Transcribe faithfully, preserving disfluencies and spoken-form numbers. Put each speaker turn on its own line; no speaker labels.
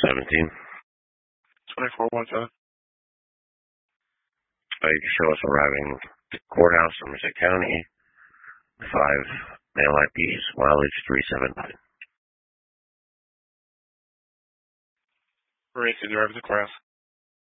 seventeen.
twenty-four one seven.
Uh, you can show us arriving at the courthouse in Merced County. Five male I Ps, mileage three seven nine.
Race to drive to the courthouse.